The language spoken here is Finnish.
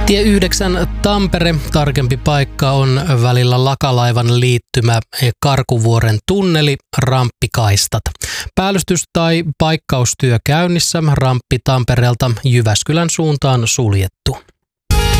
Tie 9 Tampere, tarkempi paikka on välillä Lakalaivan liittymä Karkuvuoren tunneli, ramppikaistat. Päällystys- tai paikkaustyö käynnissä, ramppi Tampereelta Jyväskylän suuntaan suljettu.